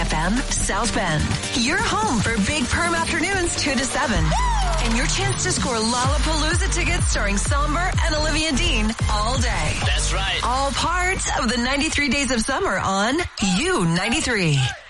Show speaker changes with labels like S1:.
S1: FM, South Bend. Your home for Big Perm afternoons 2 to 7. And your chance to score Lollapalooza tickets starring Somber and Olivia Dean all day.
S2: That's right.
S1: All part of the 93 Days of Summer on U93.